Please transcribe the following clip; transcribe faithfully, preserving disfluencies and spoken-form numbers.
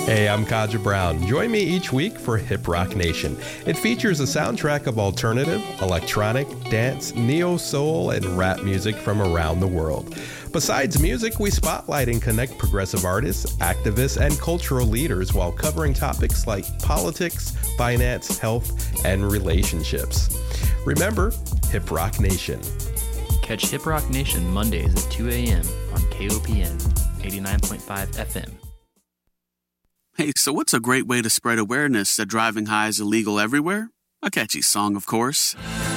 Hey, I'm Kaja Brown. Join me each week for Hip Rock Nation. It features a soundtrack of alternative, electronic, dance, neo-soul, and rap music from around the world. Besides music, we spotlight and connect progressive artists, activists, and cultural leaders while covering topics like politics, finance, health, and relationships. Remember, Hip Rock Nation. Catch Hip Rock Nation Mondays at two a.m. on K O P N eighty-nine point five F M. Hey, so what's a great way to spread awareness that driving high is illegal everywhere? A catchy song, of course.